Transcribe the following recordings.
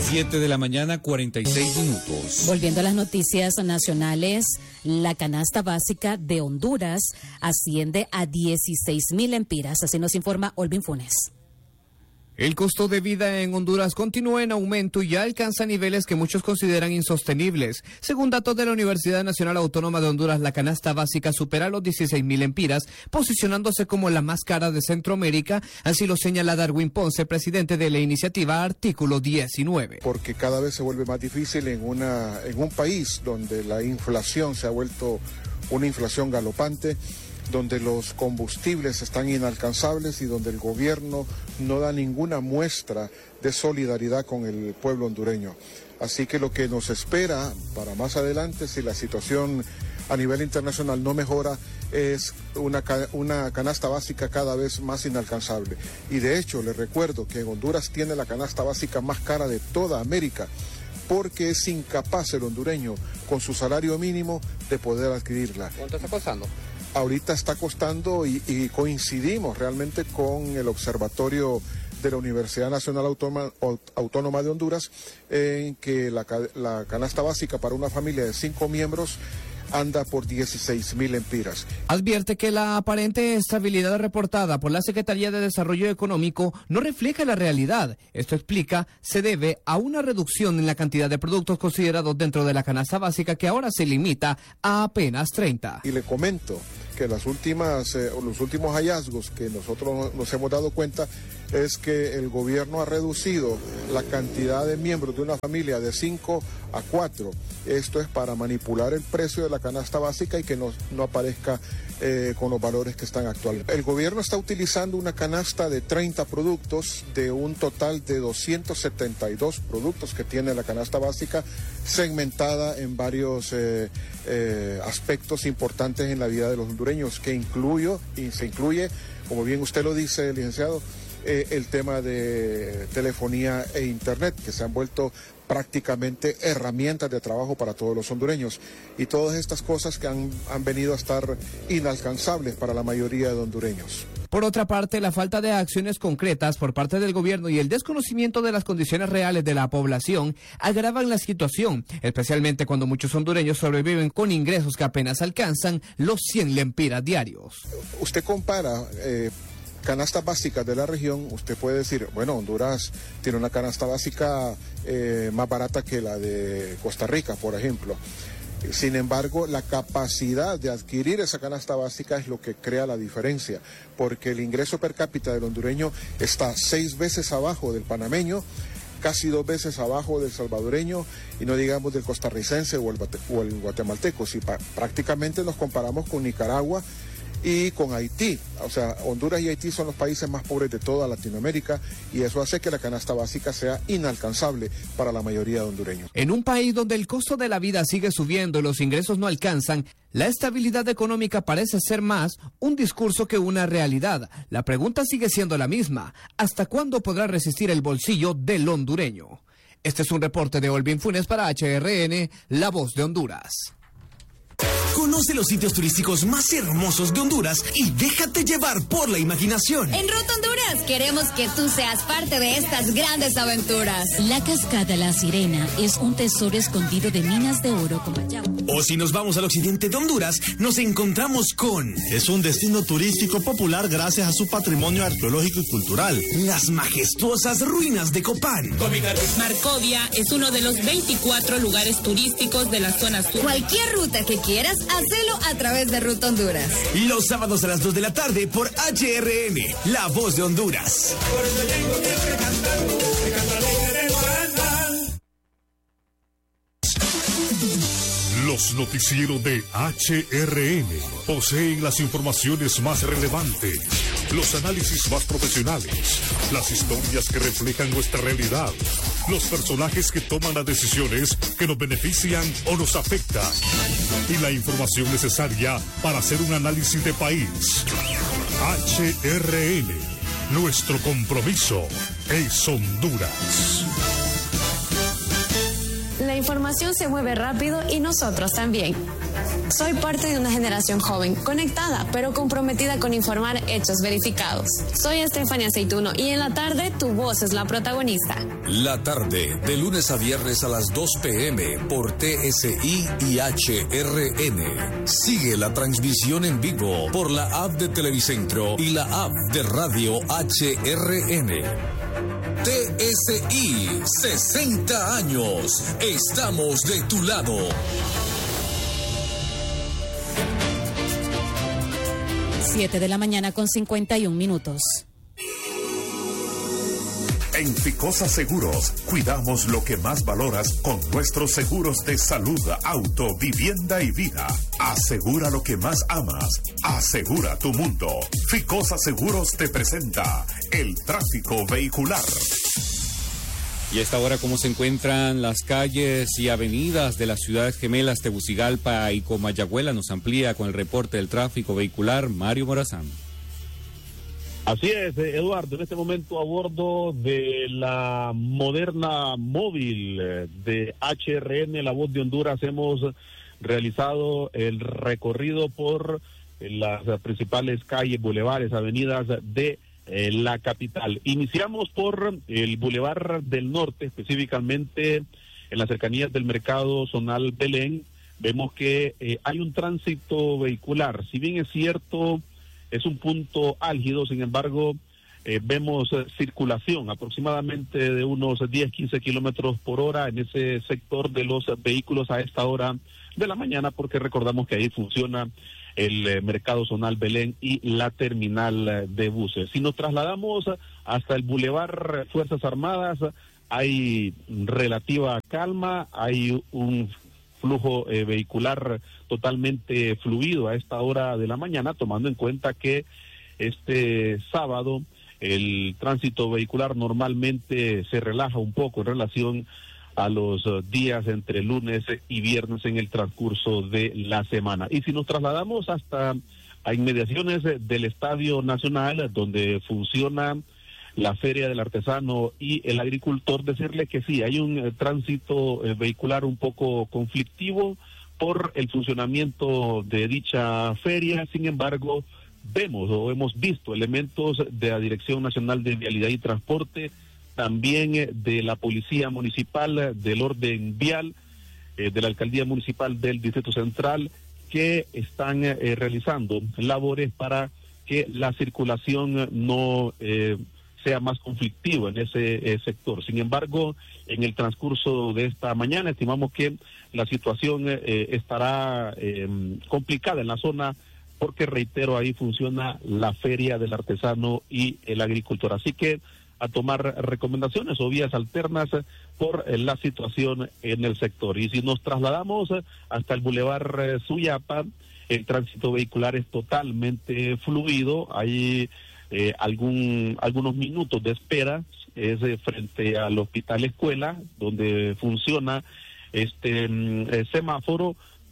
7 de la mañana, 46 minutos. Volviendo a las noticias nacionales, la canasta básica de Honduras asciende a 16,000 lempiras, así nos informa Olvin Funes. El costo de vida en Honduras continúa en aumento y ya alcanza niveles que muchos consideran insostenibles. Según datos de la Universidad Nacional Autónoma de Honduras, la canasta básica supera los 16,000 lempiras, posicionándose como la más cara de Centroamérica, así lo señala Darwin Ponce, presidente de la iniciativa Artículo 19. Porque cada vez se vuelve más difícil en un país donde la inflación se ha vuelto una inflación galopante, donde los combustibles están inalcanzables y donde el gobierno no da ninguna muestra de solidaridad con el pueblo hondureño. Así que lo que nos espera para más adelante, si la situación a nivel internacional no mejora, es una canasta básica cada vez más inalcanzable. Y de hecho, les recuerdo que en Honduras tiene la canasta básica más cara de toda América, porque es incapaz el hondureño, con su salario mínimo, de poder adquirirla. ¿Cuánto está costando? Ahorita está costando y coincidimos realmente con el observatorio de la Universidad Nacional Autónoma de Honduras en que la canasta básica para una familia de 5 miembros anda por 16,000 lempiras. Advierte que la aparente estabilidad reportada por la Secretaría de Desarrollo Económico no refleja la realidad. Esto explica, se debe a una reducción en la cantidad de productos considerados dentro de la canasta básica que ahora se limita a apenas 30. Y le comento que los últimos hallazgos que nosotros nos hemos dado cuenta es que el gobierno ha reducido la cantidad de miembros de una familia de 5 a 4. Esto es para manipular el precio de la canasta básica y que no aparezca con los valores que están actualmente. El gobierno está utilizando una canasta de 30 productos de un total de 272 productos que tiene la canasta básica, segmentada en varios aspectos importantes en la vida de los hondureños, que se incluye, como bien usted lo dice, licenciado, el tema de telefonía e internet, que se han vuelto prácticamente herramientas de trabajo para todos los hondureños, y todas estas cosas que han venido a estar inalcanzables para la mayoría de hondureños. Por otra parte, la falta de acciones concretas por parte del gobierno y el desconocimiento de las condiciones reales de la población agravan la situación, especialmente cuando muchos hondureños sobreviven con ingresos que apenas alcanzan los 100 lempiras diarios. Usted compara canastas básicas de la región, usted puede decir, bueno, Honduras tiene una canasta básica más barata que la de Costa Rica, por ejemplo. Sin embargo, la capacidad de adquirir esa canasta básica es lo que crea la diferencia, porque el ingreso per cápita del hondureño está 6 veces abajo del panameño, casi 2 veces abajo del salvadoreño, y no digamos del costarricense o el guatemalteco. Si prácticamente nos comparamos con Nicaragua y con Haití. O sea, Honduras y Haití son los países más pobres de toda Latinoamérica, y eso hace que la canasta básica sea inalcanzable para la mayoría de hondureños. En un país donde el costo de la vida sigue subiendo y los ingresos no alcanzan, la estabilidad económica parece ser más un discurso que una realidad. La pregunta sigue siendo la misma: ¿hasta cuándo podrá resistir el bolsillo del hondureño? Este es un reporte de Olvin Funes para HRN, La Voz de Honduras. Conoce los sitios turísticos más hermosos de Honduras y déjate llevar por la imaginación. En Ruta Honduras queremos que tú seas parte de estas grandes aventuras. La cascada La Sirena es un tesoro escondido de minas de oro con Bayamo. O si nos vamos al occidente de Honduras, nos encontramos con... Es un destino turístico popular gracias a su patrimonio arqueológico y cultural. Las majestuosas ruinas de Copán. Marcovia es uno de los 24 lugares turísticos de la zona sur. Cualquier ruta que quieras, hacelo a través de Ruta Honduras. Los sábados a las 2 de la tarde por HRN, La Voz de Honduras. Los noticieros de HRN poseen las informaciones más relevantes, los análisis más profesionales, las historias que reflejan nuestra realidad, los personajes que toman las decisiones que nos benefician o nos afectan, y la información necesaria para hacer un análisis de país. HRN, nuestro compromiso es Honduras. La información se mueve rápido y nosotros también. Soy parte de una generación joven, conectada, pero comprometida con informar hechos verificados. Soy Estefania Aceituno y en la tarde tu voz es la protagonista. La tarde, de lunes a viernes a las 2 p.m. por TSI y HRN. Sigue la transmisión en vivo por la app de Televicentro y la app de Radio HRN. TSI, 60 años. Estamos de tu lado. Siete de la mañana con 51 minutos. En Ficosa Seguros, cuidamos lo que más valoras con nuestros seguros de salud, auto, vivienda y vida. Asegura lo que más amas. Asegura tu mundo. Ficosa Seguros te presenta el tráfico vehicular. Y a esta hora, ¿cómo se encuentran las calles y avenidas de las ciudades gemelas Tegucigalpa y Comayagüela? Nos amplía con el reporte del tráfico vehicular Mario Morazán. Así es, Eduardo, en este momento a bordo de la moderna móvil de HRN, La Voz de Honduras, hemos realizado el recorrido por las principales calles, bulevares, avenidas de la capital. Iniciamos por el Boulevard del Norte, específicamente en las cercanías del Mercado Zonal Belén. Vemos que hay un tránsito vehicular, si bien es cierto, es un punto álgido, sin embargo, vemos circulación aproximadamente de unos 10-15 kilómetros por hora en ese sector de los vehículos a esta hora de la mañana, porque recordamos que ahí funciona el Mercado Zonal Belén y la terminal de buses. Si nos trasladamos hasta el Boulevard Fuerzas Armadas, hay relativa calma, hay un flujo vehicular totalmente fluido a esta hora de la mañana, tomando en cuenta que este sábado el tránsito vehicular normalmente se relaja un poco en relación a los días entre lunes y viernes en el transcurso de la semana. Y si nos trasladamos hasta a inmediaciones del Estadio Nacional, donde funciona la Feria del Artesano y el Agricultor, decirle que sí, hay un tránsito vehicular un poco conflictivo por el funcionamiento de dicha feria. Sin embargo, vemos o hemos visto elementos de la Dirección Nacional de Vialidad y Transporte, también de la Policía Municipal, del Orden Vial, de la Alcaldía Municipal del Distrito Central, que están realizando labores para que la circulación no sea más conflictivo en ese sector. Sin embargo, en el transcurso de esta mañana estimamos que la situación estará complicada en la zona, porque reitero, ahí funciona la Feria del Artesano y el Agricultor. Así que a tomar recomendaciones o vías alternas por la situación en el sector. Y si nos trasladamos hasta el Boulevard Suyapa, el tránsito vehicular es totalmente fluido. Hay algunos minutos de espera, es frente al Hospital Escuela, donde funciona este semáforo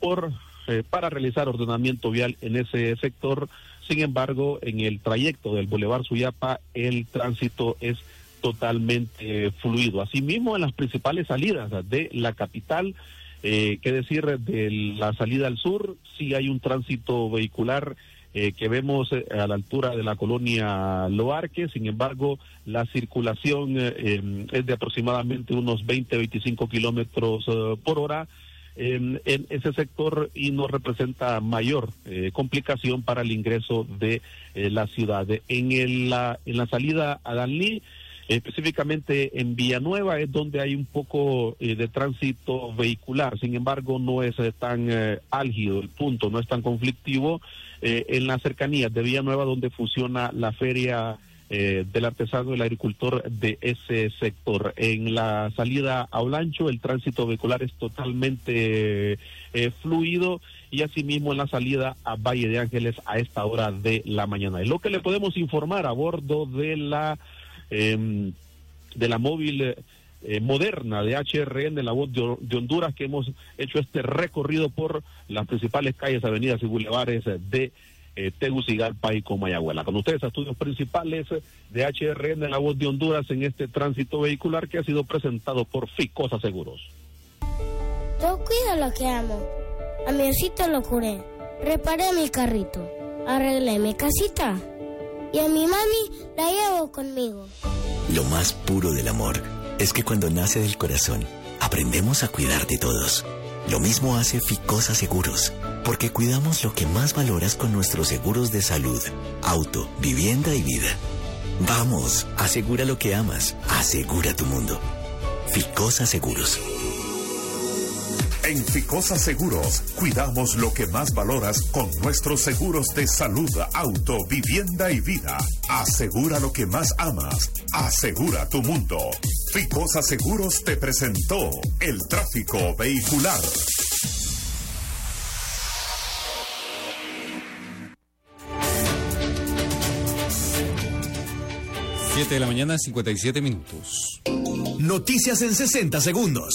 para realizar ordenamiento vial en ese sector. Sin embargo, en el trayecto del Boulevard Suyapa, el tránsito es totalmente fluido. Asimismo, en las principales salidas de la capital, que decir de la salida al sur, sí hay un tránsito vehicular que vemos a la altura de la colonia Loarque. Sin embargo, la circulación es de aproximadamente unos 20-25 kilómetros por hora en ese sector, y no representa mayor complicación para el ingreso de la ciudad. En la salida a Danlí, específicamente en Villanueva, es donde hay un poco de tránsito vehicular. Sin embargo, no es tan álgido el punto, no es tan conflictivo en las cercanías de Villanueva, donde funciona la feria del artesano y el agricultor de ese sector. En la salida a Olancho, el tránsito vehicular es totalmente fluido, y asimismo en la salida a Valle de Ángeles a esta hora de la mañana. Es lo que le podemos informar a bordo de la móvil moderna de HRN, La Voz de Honduras, que hemos hecho este recorrido por las principales calles, avenidas y bulevares de Tegucigalpa y Comayagüela. Con ustedes, estudios principales de HRN, La Voz de Honduras, en este tránsito vehicular que ha sido presentado por Ficosa Seguros. cuido lo que amo. A mi osito lo curé. Reparé mi carrito. Arreglé mi casita. Y a mi mami la llevo conmigo. Lo más puro del amor es que cuando nace del corazón, aprendemos a cuidar de todos. Lo mismo hace Ficosa Seguros, porque cuidamos lo que más valoras con nuestros seguros de salud, auto, vivienda y vida. Vamos, asegura lo que amas, asegura tu mundo. Ficosa Seguros. En Ficosa Seguros, cuidamos lo que más valoras con nuestros seguros de salud, auto, vivienda y vida. Asegura lo que más amas, asegura tu mundo. Ficosa Seguros te presentó el tráfico vehicular. Siete de la mañana, 57 minutos. Noticias en 60 segundos.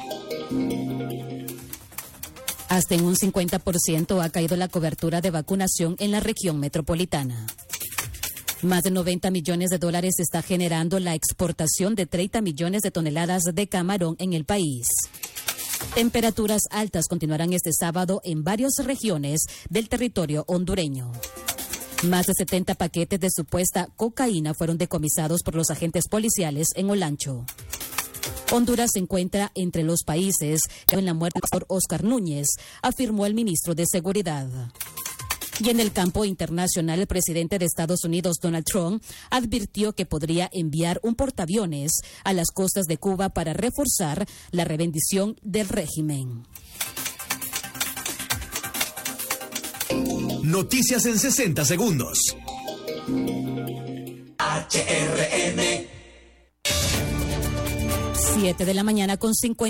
Hasta en un 50% ha caído la cobertura de vacunación en la región metropolitana. Más de 90 millones de dólares está generando la exportación de 30 millones de toneladas de camarón en el país. Temperaturas altas continuarán este sábado en varias regiones del territorio hondureño. Más de 70 paquetes de supuesta cocaína fueron decomisados por los agentes policiales en Olancho. Honduras se encuentra entre los países que en la muerte por Oscar Núñez, afirmó el ministro de Seguridad. Y en el campo internacional, el presidente de Estados Unidos, Donald Trump, advirtió que podría enviar un portaaviones a las costas de Cuba para reforzar la rendición del régimen. Noticias en 60 segundos. HRN. 7 de la mañana con 50.